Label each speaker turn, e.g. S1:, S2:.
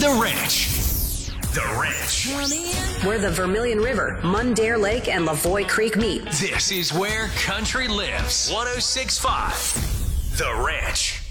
S1: The Ranch. The Ranch.
S2: Where the Vermilion River, Mundare Lake, and Lavoie Creek meet.
S1: This is where country lives. 106.5. The Ranch.